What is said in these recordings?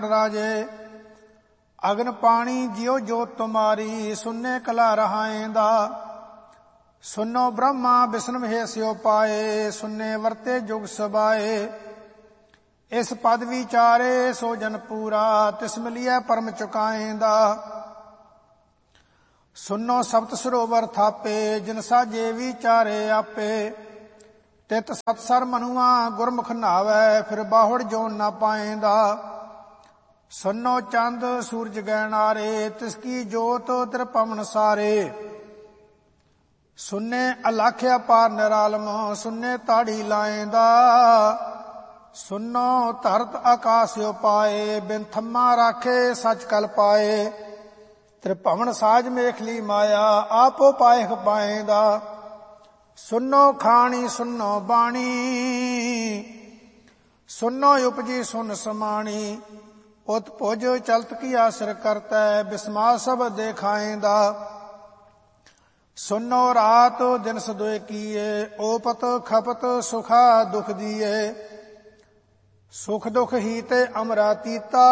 राजे अग्न पानी जियो जोत तुम्हारी सुनने कला रहाएंदा। सुनो ब्रह्मा विष्णु महेश्यो पाए सुनने वर्ते जुग सबाए। इस पद विचारे सो जन पूरा तिस मिलिए परम चुकाएंदा। सुनो सप्त सरोवर थापे जिन साजे विचारे आपे। तित सतसर मनुआ गुरमुख नावै फिर बाहुड़ जोन ना पाएंदा। सुनो चंद सूरज गैनारे तिसकी जोत त्रिपवन सारे। सुने अलाख्या पार निरालम सुने ताड़ी लाएंदा। सुनो धरत आकाश पाए बिन थम्मा राखे सच कल पाए। त्रिभवन साज मेखली माया आपो पाएख पाएंदा। सुनो खाणी सुनो बाणी सुनो उपजी सुन समाणी। उत भुज चलत की आसर करतै बिस्मा सब देखाएंदा। सुनो रात दिन सदोए किए ओपत खपत सुखा दुख दिए। सुख दुख ही ते अमरातीता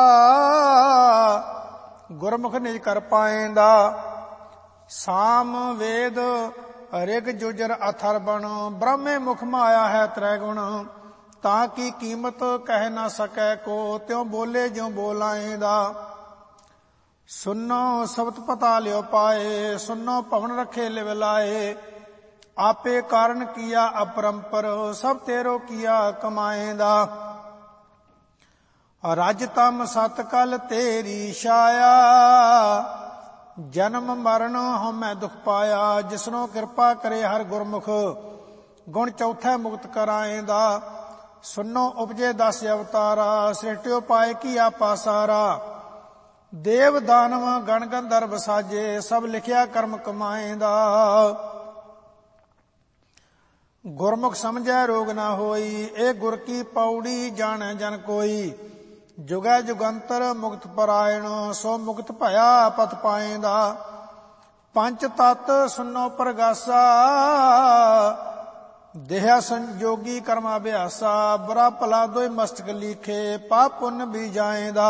गुरमुख निज कर पाएंदा। साम वेद ऋग जुजर अथर्वण ब्रह्मे मुख माया है त्रैगुण। ताकि कीमत कह न सकै को त्यों बोले ज्यों बोलाएंदा। सुनो शब्द पता लियो पाए सुनो भवन रखे लिव लाए। आपे कारण किया अपरंपर सब तेरो किया कमाएंदा। रज तम सत कल तेरी छाया जन्म मरण हमै दुख पाया। जिसनो कृपा करे हर गुरमुख गुण चौथे मुक्त कराएंदा। सुनो उपजे 10 अवतारा सृष्टियो पाए किया पासारा। देव दानव गण गंधर्व साजे सब लिखिया कर्म कमाएंदा। गुरमुख समझै रोग न होई ए गुर की पौड़ी जाने जन कोई। जुगै जुगंतर मुक्त परायण सो मुक्त भया पत पाएंदा। पंच तत् सुनो प्रगासा देहा संजोगी कर्मा अभ्यासा। बुरा भला दोय मस्तक लीखे पाप पुण्य भी जाएंदा।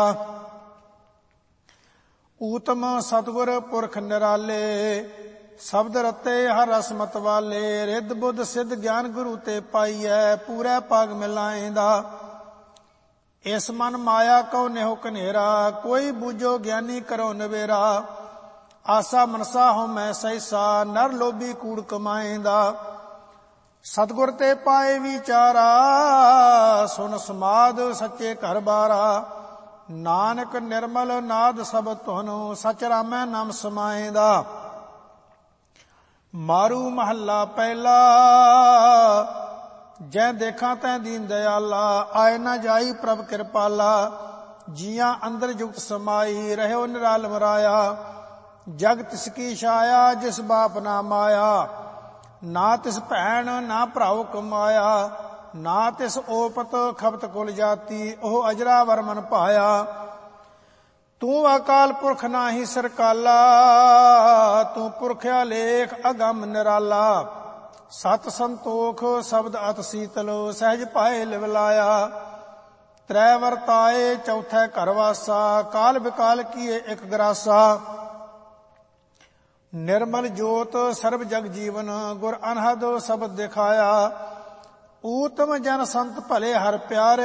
ऊतम सतगुर पुरख निराले शब्द रते हर रस मत वाले। रिद्ध बुद्ध सिद्ध ज्ञान गुरु ते पाईऐ पूरे पाग मिलाएंदा। इस मन माया को नेहो कनेरा कोई बूझो ज्ञानी करो नवेरा। आसा मनसा हो मैं सैसा नर लोभी कूड़ कमाएंदा। सतगुर ते पाए विचारा सुन समाद सच्चे घर बारा। नानक निर्मल नाद सब तुहनु सच रामै नाम समाएंदा। मारू महला पहला जै देखा तै दीन दयाला। आए न जाई प्रभ कृपाला जिया अंदर जुगत समाई। रहो निराल मराया जग तिसकी छाया जिस बाप ना माया। ना तिस भैन ना भराओ कमाया। ना तिस ओपत खपत कुल जाती ओह अजरा वरमन पाया। तू अकाल पुरख नाही सरकाला तू पुरखिया लेख अगम निराला। सत संतोख शब्द अत सीतल सहज पाए लिव लाया। त्रै वरताए चौथे घर वासा काल विकाल किए एक ग्रासा। निर्मल जोत सर्व जग जीवन गुर अनहद शब्द दिखाया। ऊतम जन संत भले हर प्यारे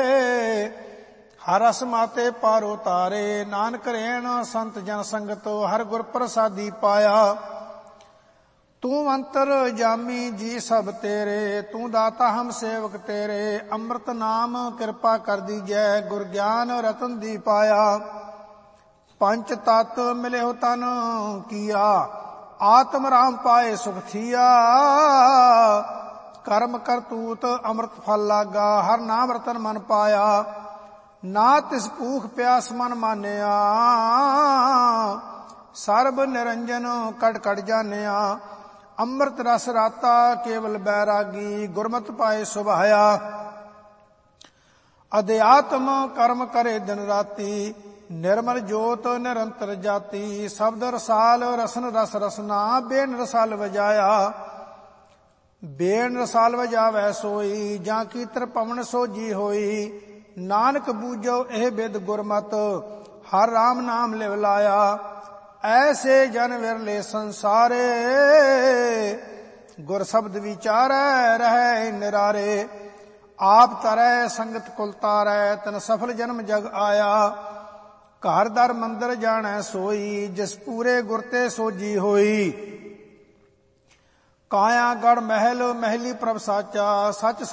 हर रस माते पारो तारे। नानक रेण संत जन संगत हर गुर प्रसादी पाया। तू अंतर जामी जी सब तेरे तू दाता हम सेवक तेरे। अमृत नाम कृपा कर दीजै गुर ज्ञान रतन दी पाया। पंच तत् मिले हो तन किया आत्म राम पाए सुख थिया। कर्म करतूत अमृत फल लागा हर नाम रतन मन पाया। ना तिस भूख प्यास मन मानिया सर्ब निरंजन कट कट जानिया। अमृत रस राता केवल बैरागी गुरमत पाए सुभाया। अध्यात्म कर्म करे दिन राती निर्मल जोत निरंतर जाति। शब्द रसाल रसन रस रसना बेन रसाल वजाया। बेन रसाल वजावै सोई जां की त्रिपवन सोजी होई। ਨਾਨਕ ਬੂਝੋ ਇਹ ਬਿਦ ਗੁਰਮਤ, ਹਰ ਰਾਮ ਨਾਮ ਲਿਵ ਲਾਇਆ। ਐਸੇ ਜਨ ਵਿਰਲੇ ਸੰਸਾਰੇ, ਗੁਰ ਸ਼ਬਦ ਵਿਚਾਰੈ ਰਹੈ ਨਿਰਾਰੇ। ਆਪ ਤਰੈ ਸੰਗਤ ਕੁਲ ਤਾਰੈ, ਤਨ ਸਫਲ ਜਨਮ ਜਗ ਆਇਆ। ਘਰ ਦਰ ਮੰਦਰ ਜਾਣੈ ਸੋਈ, ਜਿਸ ਪੂਰੇ ਗੁਰ ਤੇ ਸੋਜੀ ਹੋਈ। ਕਾਇਆ ਗੜ ਮਹਿਲ ਮਹਿਲੀ ਪ੍ਰਭ ਸਾਚਾ, ਸਚ